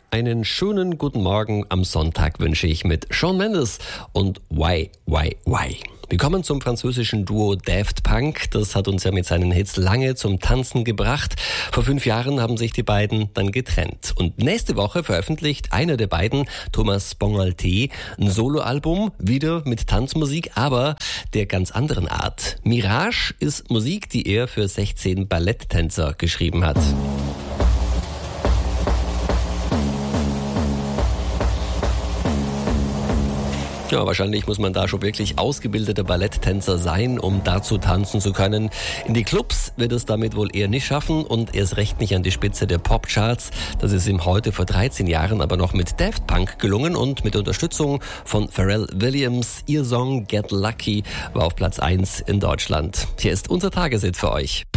Einen schönen guten Morgen am Sonntag wünsche ich mit Shawn Mendes und Why. Wir kommen zum französischen Duo Daft Punk. Das hat uns ja mit seinen Hits lange zum Tanzen gebracht. Vor 5 Jahren haben sich die beiden dann getrennt. Und nächste Woche veröffentlicht einer der beiden, Thomas Bangalter, ein Soloalbum, wieder mit Tanzmusik, aber der ganz anderen Art. Mirage ist Musik, die er für 16 Balletttänzer geschrieben hat. Ja, wahrscheinlich muss man da schon wirklich ausgebildeter Balletttänzer sein, um dazu tanzen zu können. In die Clubs wird es damit wohl eher nicht schaffen und erst recht nicht an die Spitze der Popcharts. Das ist ihm heute vor 13 Jahren aber noch mit Daft Punk gelungen und mit Unterstützung von Pharrell Williams. Ihr Song Get Lucky war auf Platz 1 in Deutschland. Hier ist unser Tageshit für euch.